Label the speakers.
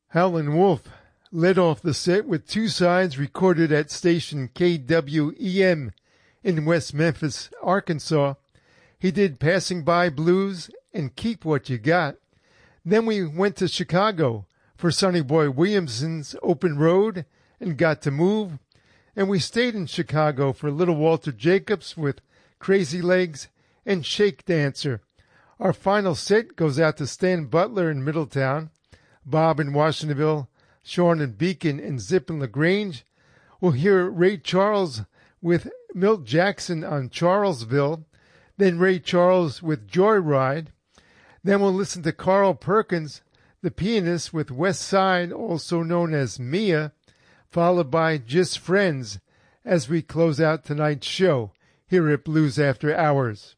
Speaker 1: Howlin' Wolf led off the set with two sides recorded at station KWEM in West Memphis, Arkansas. He did Passing By Blues and Keep What You Got. Then we went to Chicago for Sonny Boy Williamson's Open Road and Got to Move. And we stayed in Chicago for Little Walter Jacobs with Crazy Legs and Shake Dancer. Our final set goes out to Stan Butler in Middletown, Bob in Washingtonville, Sean in Beacon, and Zip in LaGrange. We'll hear Ray Charles with Milt Jackson on Charlesville, then Ray Charles with Joyride. Then we'll listen to Carl Perkins, the pianist, with West Side, also known as Mia, followed by Just Friends as we close out tonight's show here at Blues After Hours.